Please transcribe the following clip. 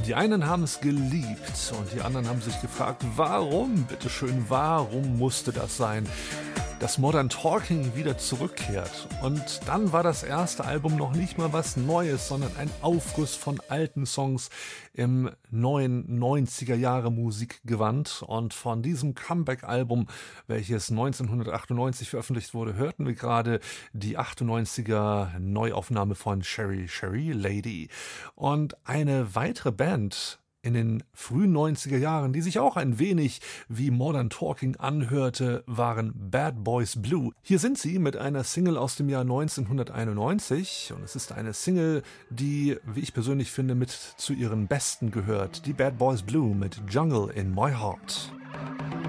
Die einen haben es geliebt und die anderen haben sich gefragt, warum, bitteschön, warum musste das sein, dass Modern Talking wieder zurückkehrt. Und dann war das erste Album noch nicht mal was Neues, sondern ein Aufguss von alten Songs im neuen 90er-Jahre Musikgewand. Und von diesem Comeback-Album, welches 1998 veröffentlicht wurde, hörten wir gerade die 98er Neuaufnahme von Sherry Sherry Lady. Und eine weitere Band in den frühen 90er Jahren, die sich auch ein wenig wie Modern Talking anhörte, waren Bad Boys Blue. Hier sind sie mit einer Single aus dem Jahr 1991 und es ist eine Single, die, wie ich persönlich finde, mit zu ihren besten gehört. Die Bad Boys Blue mit Jungle in My Heart.